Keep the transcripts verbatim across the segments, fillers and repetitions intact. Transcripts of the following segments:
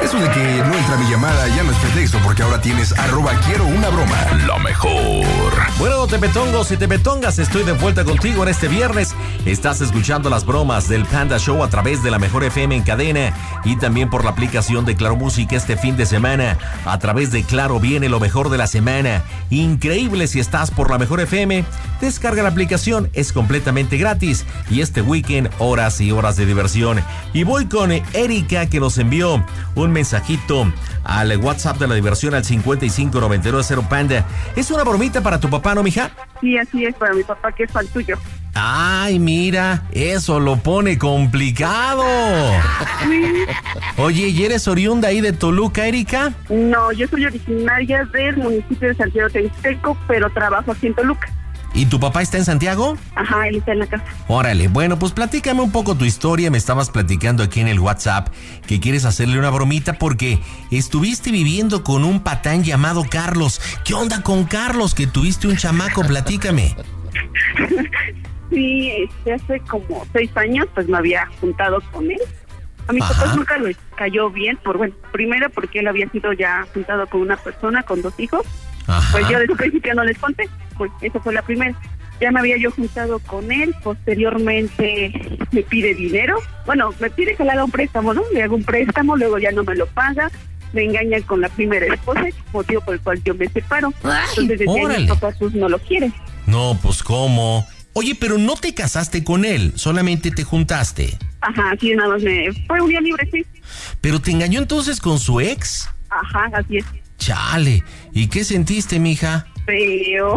Eso de que no entra mi llamada ya no es pretexto, porque ahora tienes arroba quiero una broma. Lo mejor. Bueno, tepetongos y tepetongas, estoy de vuelta contigo en este viernes. Estás escuchando las bromas del Panda Show a través de la Mejor F M en cadena y también por la aplicación de Claro Música este fin de semana. A través de Claro viene lo mejor de la semana. Increíble si estás por la Mejor F M. Descarga la aplicación, es completamente gratis. Y este weekend, horas y horas de diversión. Y voy con Erika, que nos envió un mensajito al WhatsApp de la diversión al cincuenta y cinco noventa y nueve cero Panda. ¿Es una bromita para tu papá, no, mija? Sí, así es, para mi papá, que es fan tuyo. Ay, mira, eso lo pone complicado. Sí. Oye, ¿y eres oriunda ahí de Toluca, Erika? No, yo soy originaria del municipio de Santiago Texteco, pero trabajo aquí en Toluca. ¿Y tu papá está en Santiago? Ajá, él está en la casa. Órale, bueno, pues platícame un poco tu historia. Me estabas platicando aquí en el WhatsApp que quieres hacerle una bromita porque estuviste viviendo con un patán llamado Carlos. ¿Qué onda con Carlos? Que tuviste un chamaco, platícame. Sí, este, hace como seis años pues me había juntado con él. A mis papás nunca les cayó bien, por bueno, primero porque él había sido ya juntado con una persona, con dos hijos. Ajá. Pues yo desde el principio no les conté, pues eso fue la primera. Ya me había yo juntado con él, posteriormente me pide dinero. Bueno, me pide que le haga un préstamo, ¿no? Le hago un préstamo, luego ya no me lo paga. Me engaña con la primera esposa, motivo por el cual yo me separo. Ay, entonces desde ahí mis papás pues no lo quieren. No, pues ¿cómo? Oye, pero no te casaste con él, solamente te juntaste. Ajá, sí, nada más me... Fue un día libre, sí. ¿Pero te engañó entonces con su ex? Ajá, así es. Chale, ¿y qué sentiste, mija? Feo,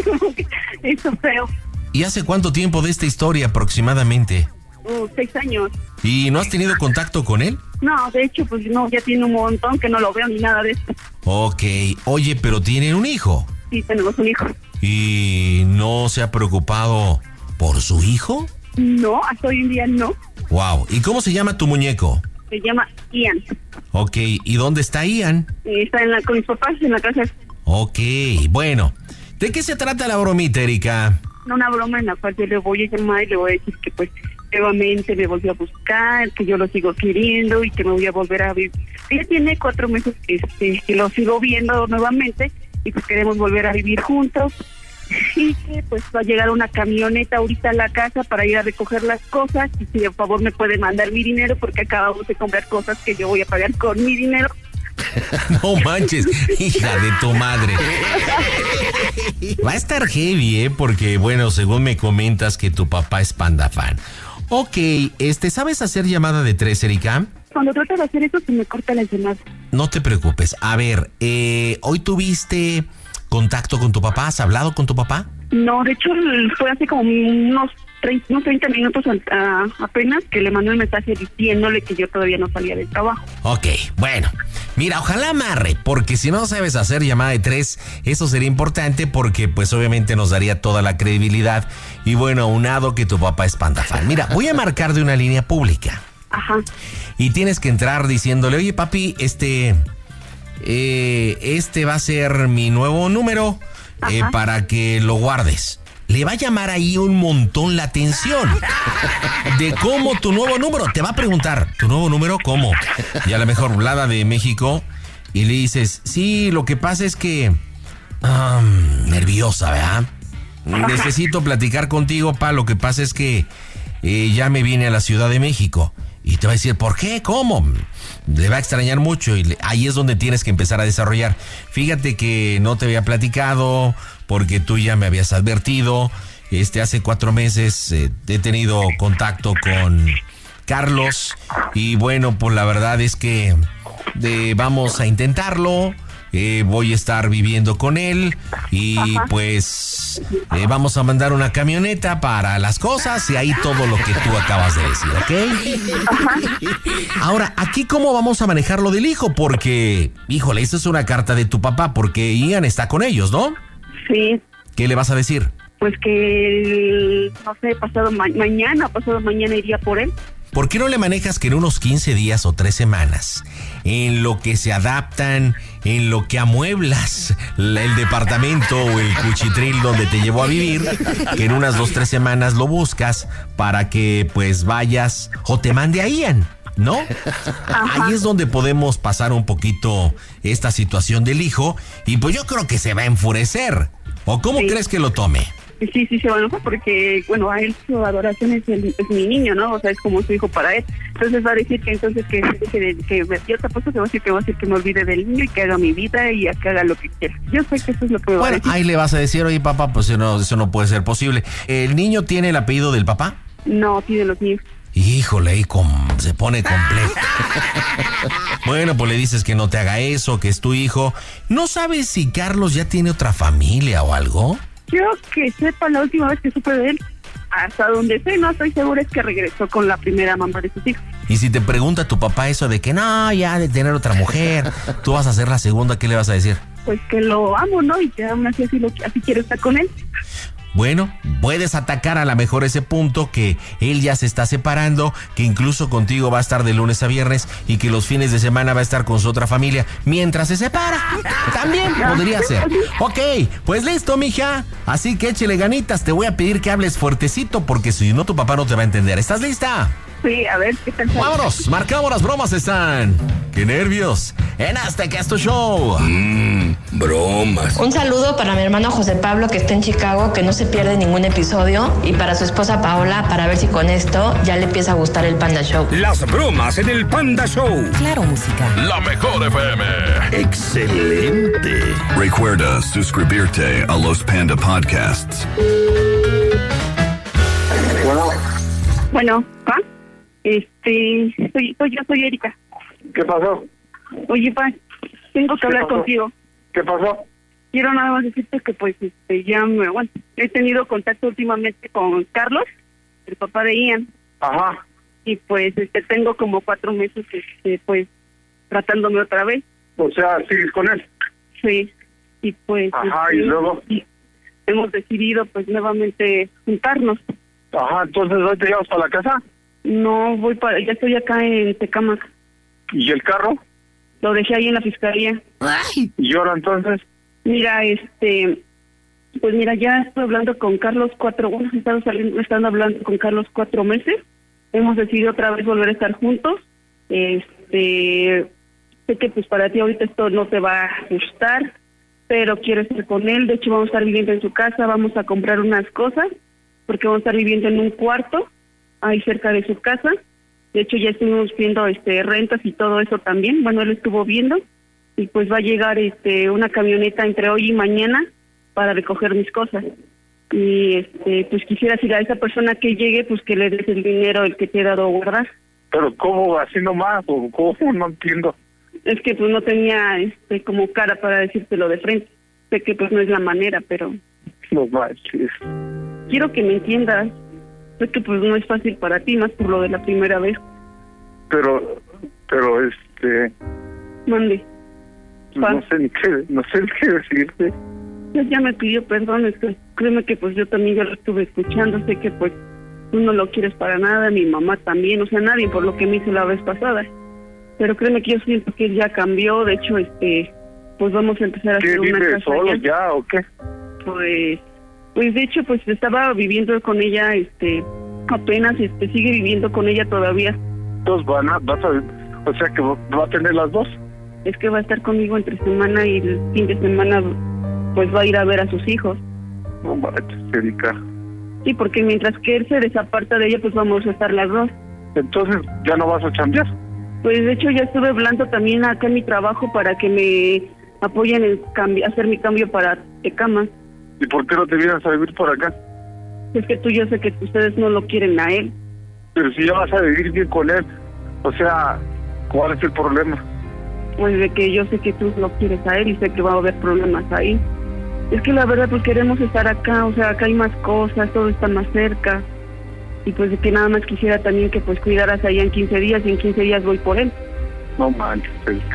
eso feo. ¿Y hace cuánto tiempo de esta historia aproximadamente? Uh, seis años. ¿Y no has tenido contacto con él? No, de hecho, pues no, ya tiene un montón que no lo veo ni nada de esto. Ok, oye, pero ¿tienen un hijo? Sí, tenemos un hijo. ¿Y no se ha preocupado por su hijo? No, hasta hoy en día no. Wow, ¿y cómo se llama tu muñeco? Se llama Ian. Ok, ¿y dónde está Ian? Está en la, con mis papás en la casa. Ok, bueno. ¿De qué se trata la bromita, Erika? Una broma en la cual yo le voy a llamar y le voy a decir que pues nuevamente me volvió a buscar, que yo lo sigo queriendo y que me voy a volver a vivir. Ella tiene cuatro meses este, que lo sigo viendo nuevamente y pues queremos volver a vivir juntos. Y que pues va a llegar una camioneta ahorita a la casa para ir a recoger las cosas y si por favor me puede mandar mi dinero porque acabamos de comprar cosas que yo voy a pagar con mi dinero. No manches, hija de tu madre. Va a estar heavy, ¿eh? Porque bueno, según me comentas que tu papá es Panda fan. Ok, este, ¿sabes hacer llamada de tres, Erika? Cuando trato de hacer eso se me corta la llamada. No te preocupes, a ver, eh, ¿hoy tuviste contacto con tu papá? ¿Has hablado con tu papá? No, de hecho fue hace como unos treinta, unos treinta minutos a, a, apenas que le mandé un mensaje diciéndole que yo todavía no salía del trabajo. Ok, bueno, mira, ojalá amarre, porque si no sabes hacer llamada de tres, eso sería importante porque pues obviamente nos daría toda la credibilidad y bueno, aunado que tu papá es Panda fan. Mira, voy a marcar de una línea pública. Ajá. Y tienes que entrar diciéndole, oye papi, este... Eh, este va a ser mi nuevo número eh, para que lo guardes. Le va a llamar ahí un montón la atención de cómo tu nuevo número. Te va a preguntar, ¿tu nuevo número cómo? Y a lo mejor Vlada de México y le dices, sí, lo que pasa es que um, nerviosa, ¿verdad? Necesito platicar contigo, pa, lo que pasa es que eh, ya me vine a la Ciudad de México. Y te va a decir, ¿por qué? ¿Cómo? Le va a extrañar mucho y le, ahí es donde tienes que empezar a desarrollar. Fíjate que no te había platicado porque tú ya me habías advertido. Este, hace cuatro meses eh, he tenido contacto con Carlos y bueno, pues la verdad es que eh, vamos a intentarlo. Eh, voy a estar viviendo con él y Ajá. pues eh, vamos a mandar una camioneta para las cosas y ahí todo lo que tú acabas de decir, ¿ok? Ajá. Ahora, aquí cómo vamos a manejar lo del hijo, porque, híjole, esa es una carta de tu papá, porque Ian está con ellos, ¿no? Sí. ¿Qué le vas a decir? Pues que, no sé, pasado ma- mañana, pasado mañana iría por él. ¿Por qué no le manejas que en unos quince días o tres semanas, en lo que se adaptan, en lo que amueblas el departamento o el cuchitril donde te llevó a vivir, que en unas dos, tres semanas lo buscas para que pues vayas o te mande a Ian? ¿no? Ahí es donde podemos pasar un poquito esta situación del hijo y pues yo creo que se va a enfurecer. ¿O cómo sí. crees que lo tome? Sí, sí, se va a enojar porque, bueno, a él su adoración es, el, es mi niño, ¿no? O sea, es como su hijo para él. Entonces va a decir que entonces que, que, que me yo tampoco se va a decir que va a decir que me olvide del niño y que haga mi vida y que haga lo que quiera. Yo sé que eso es lo que me va a decir. Bueno, ahí le vas a decir, oye, papá, pues eso no, eso no puede ser posible. ¿El niño tiene el apellido del papá? No, tiene los míos. Híjole, y com, se pone complejo. Bueno, pues le dices que no te haga eso, que es tu hijo. ¿No sabes si Carlos ya tiene otra familia o algo? Yo que sepa, la última vez que supe de él, hasta donde sé, no estoy segura, es que regresó con la primera mamá de sus hijos. Y si te pregunta tu papá eso de que no, ya de tener otra mujer, tú vas a ser la segunda, ¿qué le vas a decir? Pues que lo amo, ¿no? Y que aún así, así, lo, así quiero estar con él. Bueno, puedes atacar a lo mejor ese punto que él ya se está separando, que incluso contigo va a estar de lunes a viernes y que los fines de semana va a estar con su otra familia mientras se separa. También podría ser. Ok, pues listo, mija. Así que échele ganitas. Te voy a pedir que hables fuertecito porque si no tu papá no te va a entender. ¿Estás lista? Sí, a ver, ¿qué tal? Vámonos, marcamos, las bromas están. ¡Qué nervios! En Azteca es tu show. Mmm, bromas. Un saludo para mi hermano José Pablo, que está en Chicago, que no se pierde ningún episodio. Y para su esposa Paola, para ver si con esto ya le empieza a gustar el Panda Show. Las bromas en el Panda Show. Claro, música. La mejor F M. Excelente. Recuerda suscribirte a los Panda Podcasts. Bueno. Bueno, ¿pa? Este, soy, soy yo, soy Erika. ¿Qué pasó? Oye, pa, tengo que hablar pasó? contigo. ¿Qué pasó? Quiero nada más decirte que pues este ya me, bueno, he tenido contacto últimamente con Carlos, el papá de Ian. Ajá. Y pues este tengo como cuatro meses este pues tratándome otra vez. O sea, ¿sigues con él? Sí. Y pues Ajá, este, ¿y luego? y hemos decidido pues nuevamente juntarnos. Ajá, entonces ¿hoy te llevas para la casa? No, voy para, ya estoy acá en Tecámac. ¿Y el carro? Lo dejé ahí en la fiscalía. Ay. ¿Y ahora entonces? Mira, este, pues mira, ya estoy hablando con Carlos cuatro, bueno, he estado saliendo, he estado hablando con Carlos cuatro meses. Hemos decidido otra vez volver a estar juntos. Este, sé que pues para ti ahorita esto no te va a gustar, pero quiero estar con él. De hecho, vamos a estar viviendo en su casa, vamos a comprar unas cosas, porque vamos a estar viviendo en un cuarto ahí cerca de su casa. De hecho, ya estuvimos viendo este rentas y todo eso también. Bueno, él estuvo viendo y pues va a llegar este una camioneta entre hoy y mañana para recoger mis cosas. Y este pues quisiera decir a esa persona que llegue, pues que le des el dinero el que te he dado a guardar. Pero ¿cómo? ¿Así nomás? ¿O cómo? No entiendo. Es que pues no tenía este como cara para decírtelo de frente. Sé que pues no es la manera, pero... No manches. Quiero que me entiendas. Sé que pues no es fácil para ti, más por lo de la primera vez. Pero, pero este... Mande. Pues no sé ni qué, no sé ni qué decirte. Ya, ya me pidió perdón, es que créeme que pues yo también ya lo estuve escuchando, sé que pues tú no lo quieres para nada, mi mamá también, o sea, nadie por lo que me hizo la vez pasada. Pero créeme que yo siento que él ya cambió, de hecho, este, pues vamos a empezar a hacer una casa. ¿Qué, vive solo ya. ya o qué? Pues... Pues de hecho, pues estaba viviendo con ella, este, apenas, este, sigue viviendo con ella todavía. Entonces van a, vas a, o sea que va a tener las dos. Es que va a estar conmigo entre semana y el fin de semana, pues va a ir a ver a sus hijos. No manches, Erika. Sí, porque mientras que él se desaparta de ella, pues vamos a estar las dos. Entonces, ¿ya no vas a cambiar? Pues de hecho ya estuve hablando también acá en mi trabajo para que me apoyen en cambi- hacer mi cambio para Tecámac. ¿Y por qué no te vienes a vivir por acá? Es que tú, yo sé que ustedes no lo quieren a él. Pero si ya vas a vivir bien con él, o sea, ¿cuál es el problema? Pues de que yo sé que tú lo quieres a él y sé que va a haber problemas ahí. Es que la verdad, pues queremos estar acá, o sea, acá hay más cosas, todo está más cerca. Y pues de que nada más quisiera también que pues cuidaras allá en quince días y en quince días voy por él. No manches, Erika.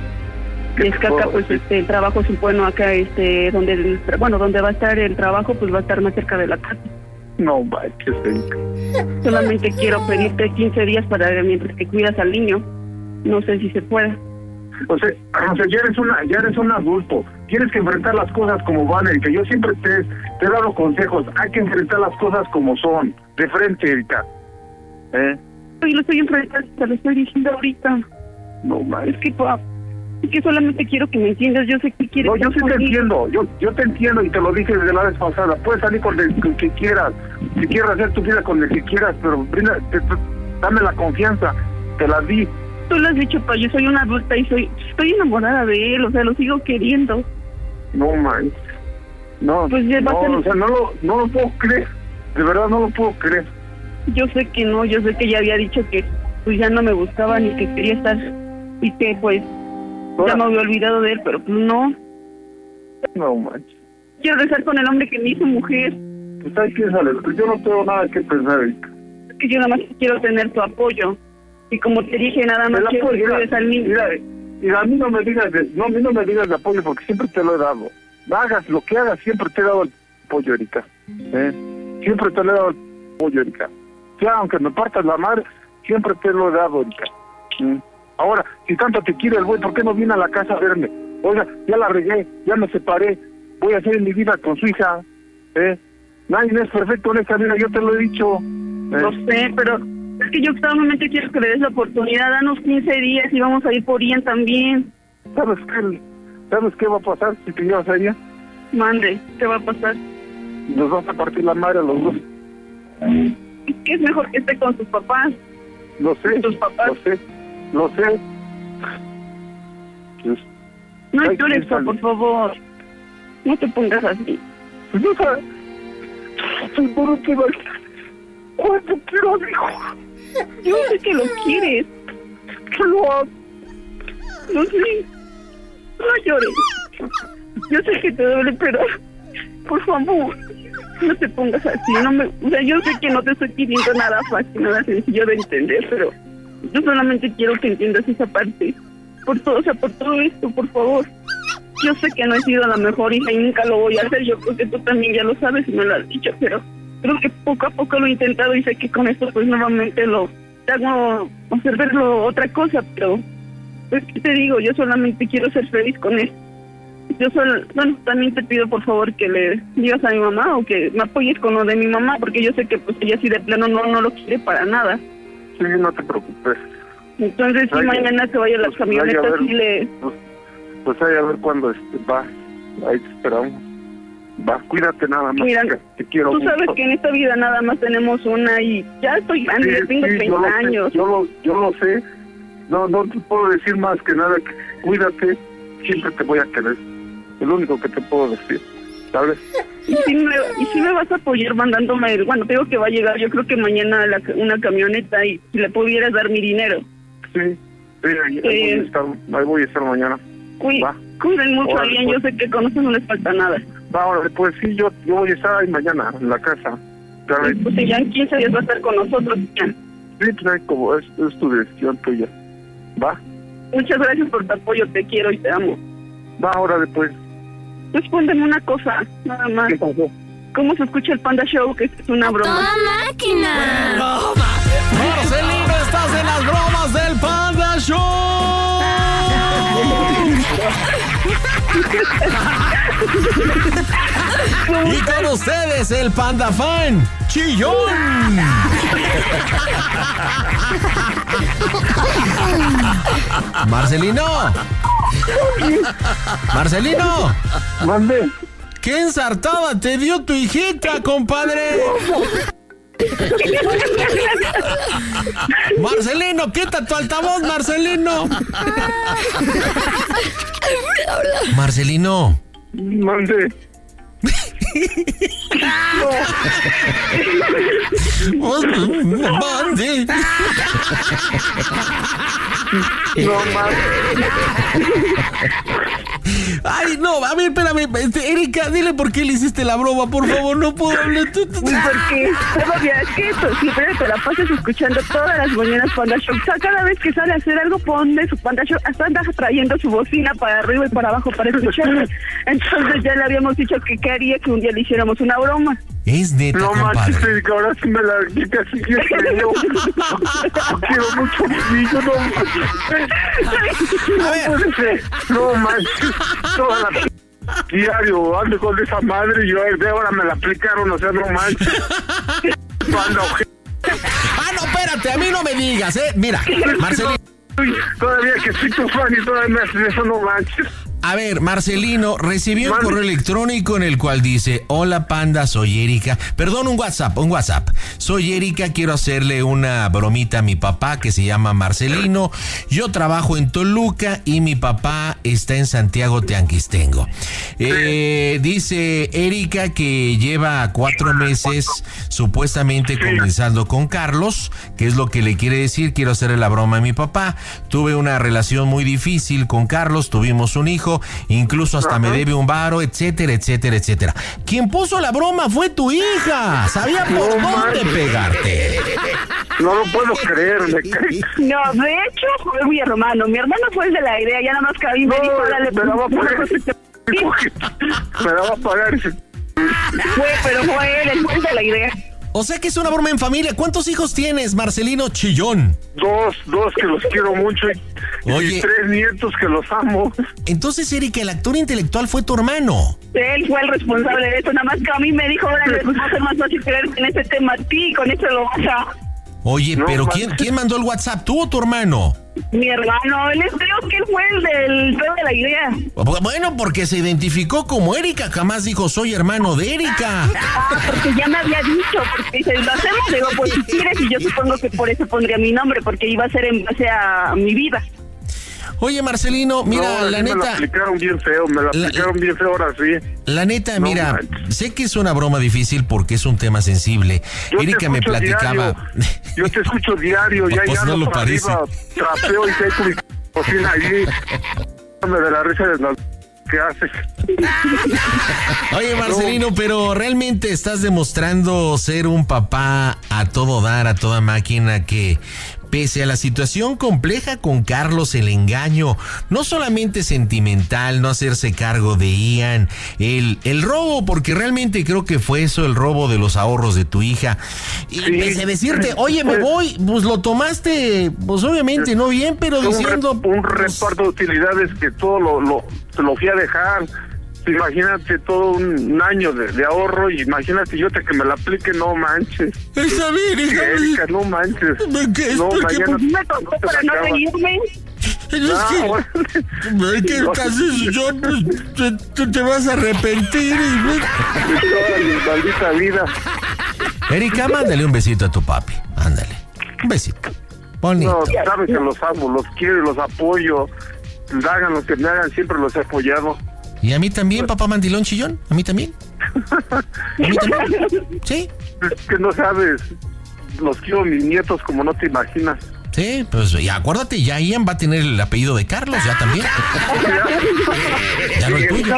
Y es que acá pues este el trabajo es bueno acá este donde el, bueno donde va a estar el trabajo pues va a estar más cerca de la casa. No manches, Erika. Solamente quiero pedirte quince días para mientras que cuidas al niño. No sé si se pueda. O sea, o sea, ya eres una, ya eres un adulto. Tienes que enfrentar las cosas como van, Erika. Yo siempre te, te he dado consejos. Hay que enfrentar las cosas como son, de frente, Erika. ¿Eh? Y lo estoy enfrentando, te lo estoy diciendo ahorita. No, ma. Es que, papá, es que solamente quiero que me entiendas. Yo sé que quieres. No, yo sí te entiendo. Yo, yo te entiendo y te lo dije desde la vez pasada. Puedes salir con el que, que quieras. Si quieres hacer tu vida con el que quieras, pero brinda, te, te, dame la confianza. Te la di. Tú lo has dicho, pa. Yo soy una adulta y soy, estoy enamorada de él. O sea, lo sigo queriendo. No, man. No, pues ya no, va a ser... o sea, no lo, no lo puedo creer. De verdad no lo puedo creer. Yo sé que no. Yo sé que ya había dicho que pues ya no me gustaba ni que quería estar y que pues ya me había olvidado de él, pero pues no. No, manches. Quiero regresar con el hombre que me hizo mujer. Pues sabes qué, sale. Yo no tengo nada que pensar. Es que yo nada más quiero tener tu apoyo. Y como te dije, nada más la quiero que regreses al mismo. Mira, mira, a mí no me digas de, no, a mí no me digas de apoyo porque siempre te lo he dado. Hagas lo que hagas, siempre te he dado el apoyo, Erika. ¿Eh? Siempre te lo he dado el apoyo, Erika. Ya, aunque me partas la madre, siempre te lo he dado, Erika. ¿Mm? Ahora, si tanto te quiere el güey, ¿por qué no viene a la casa a verme? Oiga, ya la regué, ya me separé, voy a hacer mi vida con su hija. ¿Eh? Nadie es perfecto en esta vida, yo te lo he dicho. ¿Eh? Lo sé, pero es que yo solamente quiero que le des la oportunidad. Danos quince días y vamos a ir por Ian también. ¿Sabes qué? ¿Sabes qué va a pasar si te llevas a ella? Mande, ¿qué va a pasar? Nos vas a partir la madre a los dos. Es que es mejor que esté con sus papás. Lo sé, tus papás. lo sé, lo sé. Pues, no llores, por favor. No te pongas así. Pues no sabes. Seguro que va. ¿Cuánto quiero a mi hijo? Yo sé que lo quieres. Que lo amo. No sé. No llores. Yo sé que te duele, pero por favor, no te pongas así. No me, o sea, yo sé que no te estoy pidiendo nada fácil, nada sencillo de entender, pero yo solamente quiero que entiendas esa parte. Por todo, o sea, por todo esto, por favor. Yo sé que no he sido la mejor hija y nunca lo voy a hacer. Yo creo que tú también ya lo sabes y me lo has dicho, pero creo que poco a poco lo he intentado y sé que con esto pues nuevamente lo te hago hacer verlo otra cosa, pero pues ¿qué te digo? Yo solamente quiero ser feliz con él. Yo solo, bueno, también te pido por favor que le digas a mi mamá o que me apoyes con lo de mi mamá, porque yo sé que pues ella sí de plano no no lo quiere para nada. Sí, no te preocupes. Entonces si mañana se vaya a las pues, camionetas y le... Pues, pues ahí a ver cuándo este, va, ahí te esperamos. Va, cuídate nada más. Mira, te quiero tú mucho. sabes que en esta vida nada más tenemos una y ya estoy grande, sí, tengo sí, treinta años. Sé, yo, lo, yo lo sé. No, no te puedo decir más que nada. Que cuídate, siempre te voy a querer. Es lo único que te puedo decir, ¿sabes? Y si me, y si me vas a apoyar mandándome, el, bueno, te digo que va a llegar, yo creo que mañana la, una camioneta y si le pudieras dar mi dinero. Sí, sí, ahí, eh, ahí, voy, a estar, ahí voy a estar mañana. Cuí, cuiden mucho a alguien, yo sé que con eso no les falta nada. Va, ahora, pues sí, yo, yo voy a estar ahí mañana en la casa. Sí, pues si ya en quince días va a estar con nosotros, ya. Sí, pues ahí como es, es tu decisión tuya. Va. Muchas gracias por tu apoyo, te quiero y te amo. Va, ahora después. Respóndeme una cosa, nada más. ¿Qué pasó? ¿Cómo se escucha el Panda Show? Que es una broma. ¡Toda máquina! ¡Broma! Marcelino, estás en las bromas del Panda Show. Y con ustedes, el Panda Fan, Chillón. Marcelino. Marcelino. Mande. ¿Qué ensartada te dio tu hijita, compadre? Marcelino, quita tu altavoz, Marcelino. Marcelino. Mande. Mande. No mames. Ay, no, a ver, espérame, este, Erika, dile por qué le hiciste la broma, por favor, no puedo hablar. Porque todavía es que eso, siempre te la pasas escuchando todas las mañanas Panda Show. O sea, cada vez que sale a hacer algo, pone su Panda Show, hasta anda trayendo su bocina para arriba y para abajo para escucharla. Entonces ya le habíamos dicho que qué haría que un día le hiciéramos una broma. Es neta, no compadre. manches, Erika, ahora sí me la quitas así que yo quiero mucho yo no a ver. puede ser, no manches, toda la diario ando con esa madre y yo de ahora me la aplicaron, o sea, no manches. Cuando Ah, no, espérate, fíjate, a mí no me digas, ¿eh? Mira, Marcelino. Todavía que soy tu fan y todavía me haces eso, no manches. A ver, Marcelino, recibí un correo electrónico en el cual dice: hola Panda, soy Erika. Perdón, un WhatsApp, un WhatsApp. Soy Erika, quiero hacerle una bromita a mi papá que se llama Marcelino. Yo trabajo en Toluca y mi papá está en Santiago Teanquistengo. Eh, dice Erika que lleva cuatro meses supuestamente comenzando con Carlos, que es lo que le quiere decir: quiero hacerle la broma a mi papá. Tuve una relación muy difícil con Carlos, tuvimos un hijo, incluso hasta Ajá. me debe un varo, etcétera, etcétera, etcétera. Quien puso la broma fue tu hija. Sabía por no, dónde man. pegarte. No lo puedo creer, me cae. No, de hecho fue mi hermano. Mi hermano fue el de la idea, ya nada más que a mí me no, dijo, dale, me la va a pagar ese me la va a pagar ese Fue, pero fue él, el fue el de la idea. O sea que es una broma en familia. ¿Cuántos hijos tienes, Marcelino Chillón? Dos, dos que los quiero mucho y, Oye, y tres nietos que los amo. Entonces, Erika, el actor intelectual fue tu hermano. Él fue el responsable de eso, nada más que a mí me dijo, órale, pues va a ser más fácil creer en ese tema a ti, con eso lo vas a... Oye, no, pero ¿quién, ¿quién mandó el WhatsApp? ¿Tú o tu hermano? Mi hermano, él es, creo que él fue el del feo de la idea. Bueno, porque se identificó como Erika, jamás dijo soy hermano de Erika. Ah, porque ya me había dicho, porque dice, lo hacemos, digo, pues si quieres, y yo supongo que por eso pondría mi nombre, porque iba a ser en base a mi vida. Oye, Marcelino, mira, no, la neta... me la aplicaron bien feo, me la, la aplicaron bien feo ahora sí. La neta, no, mira, manches. sé que es una broma difícil porque es un tema sensible. Yo Erika me platicaba... Diario. Yo te escucho diario, ya, pues ya no no lo parece. Arriba, trapeo y tengo mi cocina allí. Me de la risa de las que haces. Oye, Marcelino, no. pero realmente estás demostrando ser un papá a todo dar, a toda máquina, que pese a la situación compleja con Carlos, el engaño, no solamente sentimental, no hacerse cargo de Ian, el, el robo, porque realmente creo que fue eso, el robo de los ahorros de tu hija, y sí. pese a decirte, oye, me voy, pues lo tomaste, pues obviamente no bien, pero un diciendo... Re, un pues, reparto de utilidades que todo lo, lo, lo fui a dejar. Imagínate todo un, un año de, de ahorro y imagínate yo te que me la aplique, no manches. Está bien, está bien. Erika, no manches. ¿Qué es? No, Porque mañana me tocó no para no reírme. Es no, que, es que casi yo te, te, te vas a arrepentir. Y... toda mi maldita vida. Erika, mándale un besito a tu papi. Ándale, un besito. Bonito. No, sabes que los amo, los quiero y los apoyo. Hagan lo que me hagan, siempre los he apoyado. ¿Y a mí también, papá mandilón chillón? ¿A mí también? ¿A mí también? ¿Sí? Es que no sabes, los quiero mis nietos como no te imaginas. Sí, pues y acuérdate, ya Ian va a tener el apellido de Carlos, ya también. Ya no el tuyo.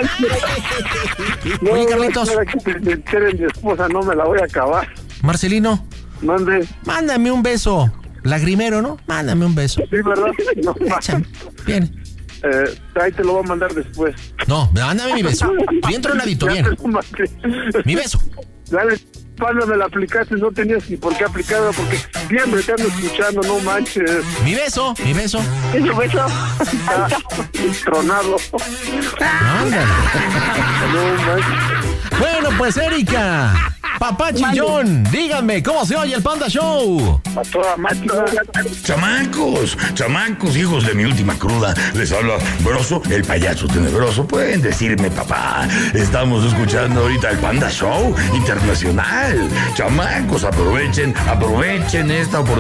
No, Oye, Carlitos. No, que me entere mi esposa, no me la voy a acabar. Marcelino. Mande. Mándame un beso. Lagrimero, ¿no? Mándame un beso. Sí, ¿verdad? No, bien. Eh, ahí te lo voy a mandar después. No, mándame mi beso. Bien tronadito, bien. Mi beso. Dale, Panda, me la aplicaste, no tenías ni por qué aplicarla porque siempre te ando escuchando, no manches. Mi beso, mi beso. ¿Ese beso? Está tronado. Ándale. No manches. Bueno, pues Erika, papá chillón, díganme, ¿cómo se oye el Panda Show? A toda máquina. Chamacos, chamacos, hijos de mi última cruda. Les habla Broso, el payaso tenebroso. Pueden decirme, papá. Estamos escuchando ahorita el Panda Show Internacional. Chamacos, aprovechen, aprovechen esta oportunidad.